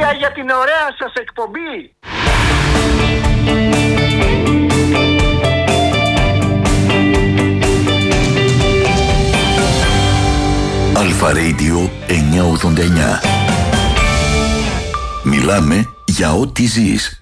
Συγχαρητήρια για την ωραία σας εκπομπή. Αλφα Radio 989. Μιλάμε για ό,τι ζεις.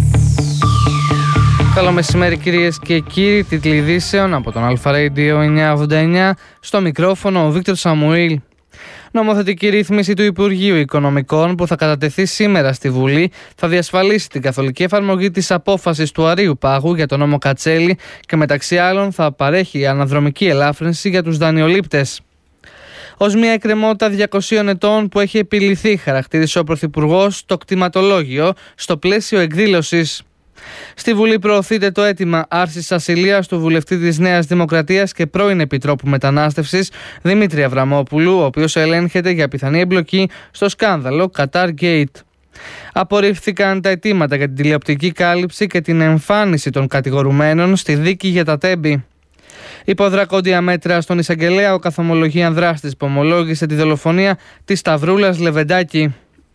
Καλό μεσημέρι κυρίες και κύριοι, τίτλοι ειδήσεων από τον Αλφα Radio 989, στο μικρόφωνο ο Βίκτορ Σαμουήλ. Νομοθετική ρύθμιση του Υπουργείου Οικονομικών που θα κατατεθεί σήμερα στη Βουλή θα διασφαλίσει την καθολική εφαρμογή της απόφασης του Αρείου Πάγου για τον νόμο Κατσέλη και μεταξύ άλλων θα παρέχει αναδρομική ελάφρυνση για τους δανειολήπτες. Ως μια εκκρεμότητα 200 ετών που έχει επιληθεί, χαρακτήρισε ο Πρωθυπουργός το κτηματολόγιο στο πλαίσιο εκδήλωσης. Στη Βουλή προωθείται το αίτημα άρσης ασυλίας του βουλευτή της Νέας Δημοκρατίας και πρώην Επιτρόπου Μετανάστευσης Δημήτρη Αβραμόπουλου, ο οποίος ελέγχεται για πιθανή εμπλοκή στο σκάνδαλο Qatar Gate. Απορρίφθηκαν τα αιτήματα για την τηλεοπτική κάλυψη και την εμφάνιση των κατηγορουμένων στη δίκη για τα Τέμπη. Υπό δρακόντια μέτρα στον εισαγγελέα, ο καθομολογίαν δράστης που ομολόγησε τη δολοφονία της Σταυρούλας Λεβεντάκη.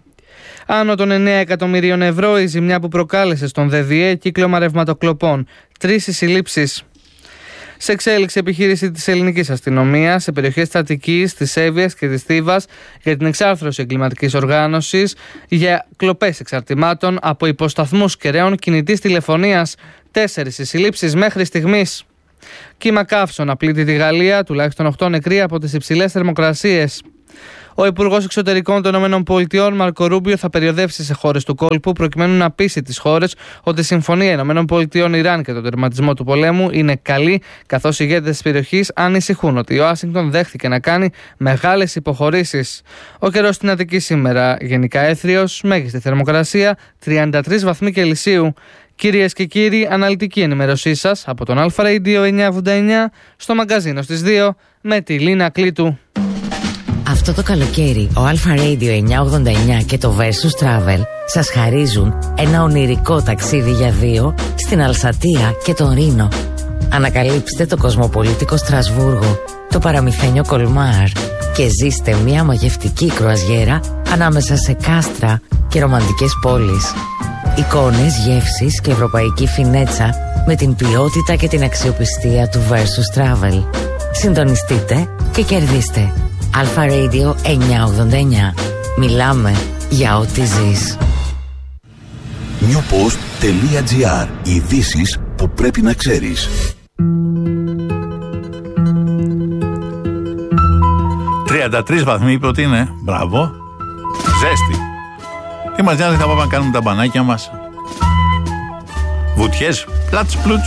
Άνω των 9 εκατομμυρίων ευρώ η ζημιά που προκάλεσε στον ΔΔΕ κύκλωμα ρευματοκλοπών. 3 οι συλλήψεις. Σε εξέλιξη επιχείρηση της ελληνικής αστυνομίας σε περιοχές της Αττικής, της Εύβοιας και της Θήβας για την εξάρθρωση εγκληματικής οργάνωσης για κλοπές εξαρτημάτων από υποσταθμούς κεραίων κινητής τηλεφωνίας. 4 οι συλλήψεις μέχρι στιγμής. Κύμα καύσωνα πλήττει τη Γαλλία, τουλάχιστον 8 νεκροί από τις υψηλές θερμοκρασίες. Ο Υπουργός Εξωτερικών των ΗΠΑ, Μάρκο Ρούμπιο, θα περιοδεύσει σε χώρες του κόλπου προκειμένου να πείσει τις χώρες ότι η Συμφωνία ΗΠΑ Ιράν και τον τερματισμό του πολέμου είναι καλή, καθώς οι ηγέτες της περιοχής ανησυχούν ότι η Ουάσιγκτον δέχτηκε να κάνει μεγάλες υποχωρήσεις. Ο καιρός στην Αττική σήμερα γενικά έθριος, μέγιστη θερμοκρασία 33 βαθμοί Κελσίου. Κυρίες και κύριοι, αναλυτική ενημέρωσή σας από τον Αλφα Radio 989 στο μαγκαζίνο στις 2 με τη Λίνα Κλήτου. Αυτό το καλοκαίρι ο Alpha Radio 989 και το Versus Travel σας χαρίζουν ένα ονειρικό ταξίδι για 2 στην Αλσατία και τον Ρήνο. Ανακαλύψτε το κοσμοπολίτικο Στρασβούργο, το παραμυθένιο Κολμάρ και ζήστε μια μαγευτική κρουαζιέρα ανάμεσα σε κάστρα και ρομαντικές πόλεις. Εικόνες, γεύσεις και ευρωπαϊκή φινέτσα με την ποιότητα και την αξιοπιστία του Versus Travel. Συντονιστείτε και κερδίστε. Alpha Radio 989. Μιλάμε για ό,τι ζεις. newpost.gr. Ειδήσεις που πρέπει να ξέρεις. 33 βαθμοί είπε ότι είναι. Μπράβο. Ζέστη. Τι μας νοιάζει, θα πάμε να κάνουμε τα μπανάκια μας. Βουτιές, πλάτς πλούτς.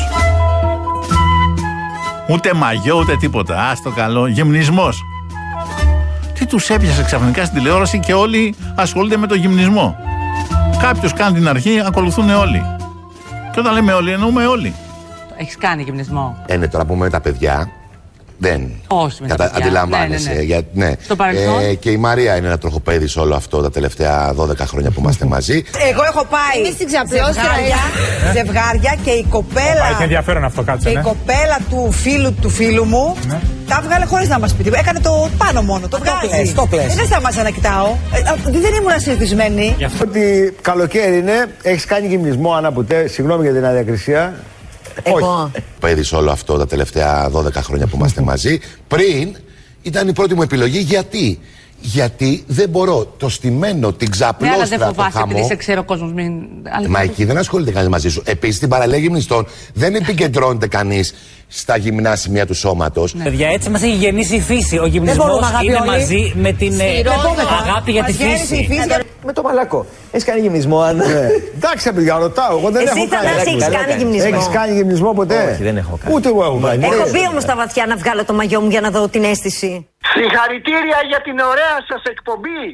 Ούτε μαγιό, ούτε τίποτα. Άστο καλό. Γυμνισμός. Τι τους έπιασε ξαφνικά στην τηλεόραση και όλοι ασχολούνται με το γυμνισμό. Κάποιος κάνει την αρχή, ακολουθούν όλοι. Και όταν λέμε όλοι, εννοούμε όλοι. Έχεις κάνει γυμνισμό? Ναι, τώρα που με τα παιδιά. Δεν. Όχι με τα παιδιά. Αντιλαμβάνεσαι. Ναι. Στο παρελθόν. Και η Μαρία είναι ένα τροχοπέδι σε όλο αυτό τα τελευταία 12 χρόνια που είμαστε μαζί. Εγώ έχω πάει στην ζευγάρια και η κοπέλα. Έχει ενδιαφέρον αυτό, κάτσε. Και η κοπέλα του φίλου μου τα βγάλε χωρίς να μας πει. Έκανε το πάνω μόνο. Το βγάζει. Δεν σταμάτησα να κοιτάω. Δεν ήμουν συνηθισμένη. Γι' αυτό ότι καλοκαίρι είναι, έχεις κάνει γυμνισμό, Άννα Πουτέ, συγγνώμη για την αδιακρισία. Εγώ. Παιδι σε όλο αυτό τα τελευταία 12 χρόνια που είμαστε μαζί. Πριν ήταν η πρώτη μου επιλογή. Γιατί δεν μπορώ το στημένο, την ξαπλώστρα, δεν φοβάσαι επειδή σε ξέρω ο κόσμος. Μα εκεί δεν ασχολείται κανείς μαζί σου. Επίσης στην παραλία γυμνιστών δεν επικεντρώνεται κανείς στα γυμνά σημεία του σώματος. Παιδιά, έτσι μας έχει γεννήσει η φύση. Ο γυμνισμός είναι μαζί με την αγάπη για τη φύση. Με το μαλακό. Έχεις κάνει γυμνισμό, Άννα? Εντάξει, παιδιά, ρωτάω. Εγώ δεν έχω κάνει. Έχεις κάνει γυμνισμό ποτέ? Όχι, δεν έχω κάνει. Ούτε εγώ έχω κάνει. Έχω μπει όμως στα βαθιά να βγάλω το μαγιό μου για να δω την αίσθηση. Συγχαρητήρια για την ωραία σας εκπομπή.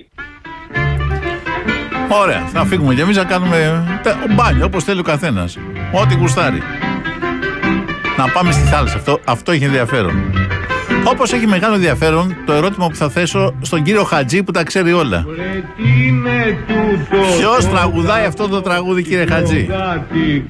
Ωραία, θα φύγουμε κι εμείς να κάνουμε μπάνιο όπως θέλει ο καθένας. Ό,τι γουστάρει. Να πάμε στη θάλασσα. Αυτό έχει ενδιαφέρον. Όπως έχει μεγάλο ενδιαφέρον το ερώτημα που θα θέσω στον κύριο Χατζή που τα ξέρει όλα. Ποιος τραγουδάει αυτό το τραγούδι, κύριε Χατζή?